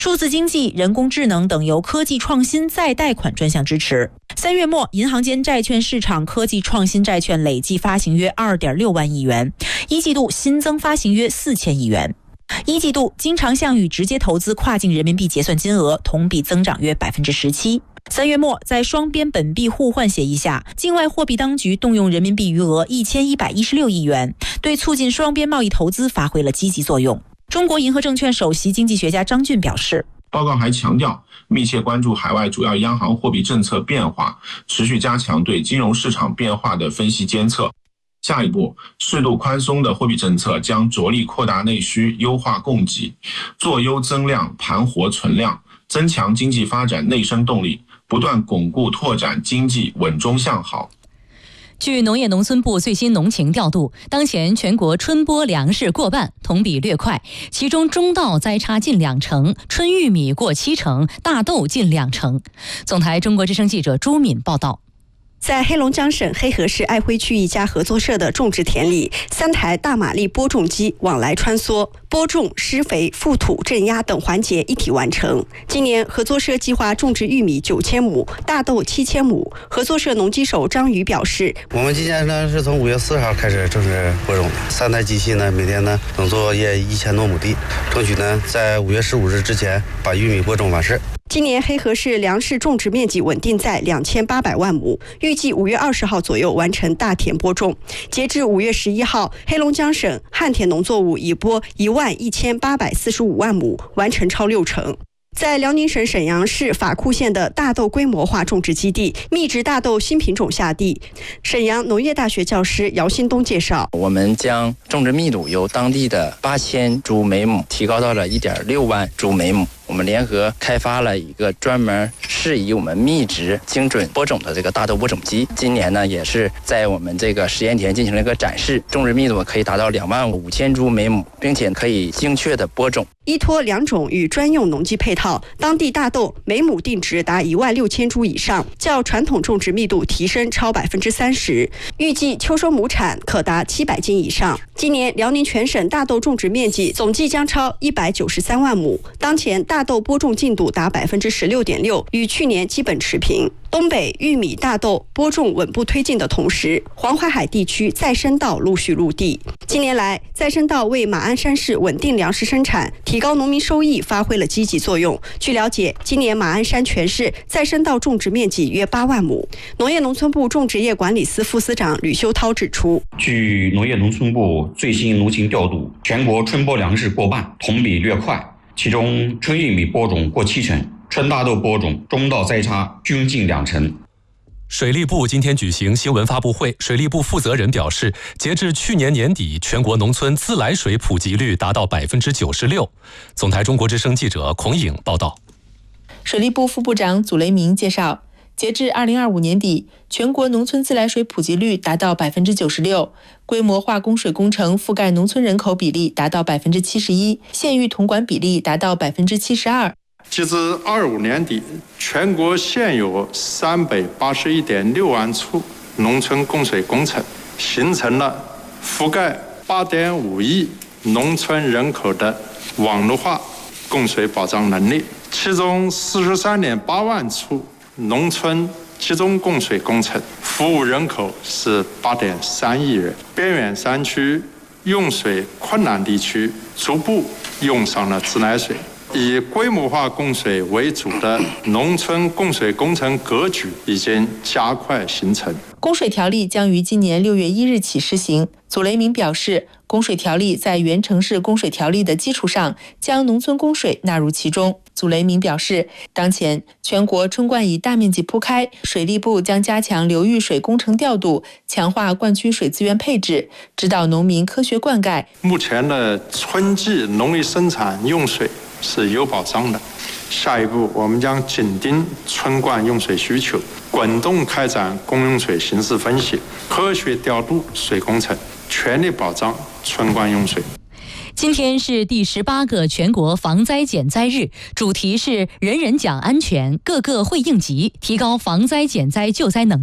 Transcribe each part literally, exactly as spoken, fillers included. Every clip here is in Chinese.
数字经济、人工智能等由科技创新再贷款专项支持。三月末，银行间债券市场科技创新债券累计发行约 二点六万亿元，一季度新增发行约四千亿元。一季度经常项与直接投资跨境人民币结算金额同比增长约 百分之十七。三月末，在双边本币互换协议下，境外货币当局动用人民币余额一千一百一十六亿元，对促进双边贸易投资发挥了积极作用。中国银河证券首席经济学家张俊表示， 报告还强调，密切关注海外主要央行货币政策变化，持续加强对金融市场变化的分析监测。下一步，适度宽松的货币政策将着力扩大内需，优化供给，做优增量，盘活存量，增强经济发展内生动力，不断巩固拓展经济稳中向好。 据农业农村部最新农情调度，当前全国春播粮食过半，同比略快，其中中稻栽插近两成，春玉米过七成，大豆近两成。总台中国之声记者朱敏报道。 在黑龙江省黑河市爱辉区一家合作社的种植田里，三台大马力播种机往来穿梭，播种、施肥、覆土、镇压等环节一体完成。今年合作社计划种植玉米九千亩，大豆七千亩。合作社农机手张宇表示， 我们今年呢是从五月四号开始正式播种的，三台机器呢每天呢能作业一千多亩地，争取呢在五月十五日之前把玉米播种完事。 今年黑河市粮食种植面积稳定在两千八百万亩，预计五月二十号左右完成大田播种。截至五月十一号，黑龙江省旱田农作物已播一万一千八百四十五万亩，完成超六成。在辽宁省沈阳市法库县的大豆规模化种植基地，密植大豆新品种下地。沈阳农业大学教师姚新东介绍， 我们将种植密度由当地的八千株每亩提高到了一点六万株每亩。我们联合开发了一个专门适宜我们密植精准播种的这个大豆播种机。今年呢，也是在我们这个实验田进行了一个展示，种植密度可以达到两万五千株每亩，并且可以精确的播种。 依托两种与专用农机配套，当地大豆每亩定植达一万六千株以上，较传统种植密度提升超百分之三十。预计秋收亩产可达七百斤以上。今年辽宁全省大豆种植面积总计将超一百九十三万亩，当前大豆播种进度达百分之十六点六，与去年基本持平。东北玉米、大豆播种稳步推进的同时，黄淮海地区再生稻陆续入地。近年来，再生稻为马鞍山市稳定粮食生产、提高农民收益发挥了积极作用。据了解，今年马鞍山全市再生稻种植面积约八万亩。农业农村部种植业管理司副司长吕修涛指出， 据农业农村部最新农情调度，全国春播粮食过半，同比略快，其中春玉米播种过七成，春大豆播种、中稻栽插均近两成。 水利部今天举行新闻发布会，水利部负责人表示，截至去年年底，全国农村自来水普及率达到百分之九十六。总台中国之声记者孔颖报道。 水利部副部长祖雷明介绍，截至二零二五年底，全国农村自来水普及率达到百分之九十六，规模化供水工程覆盖农村人口比例达到百分之七十一，县域统管比例达到百分之七十二。 截至二五年底，全国现有三百八十一点六万处农村供水工程，形成了覆盖八点五亿农村人口的网络化供水保障能力。其中四十三点八万处农村集中供水工程，服务人口是八点三亿人。边远山区、用水困难地区逐步用上了自来水。以规模化供水为主的农村供水工程格局已经加快形成。 供水条例将于今年六月一日起施行。祖雷明表示，供水条例在原城市供水条例的基础上，将农村供水纳入其中。祖雷明表示，当前全国春灌已大面积铺开，水利部将加强流域水工程调度，强化灌区水资源配置，指导农民科学灌溉。 目前的春季农业生产用水是有保障的。下一步，我们将紧盯春灌用水需求，滚动开展公用水形势分析，科学调度水工程，全力保障春灌用水。 今天是第十八个全国防灾减灾日，主题是人人讲安全，个个会应急，提高防灾减灾救灾能力。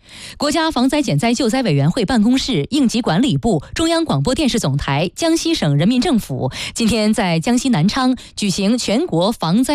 国家防灾减灾救灾委员会办公室、应急管理部、中央广播电视总台、江西省人民政府今天在江西南昌举行全国防灾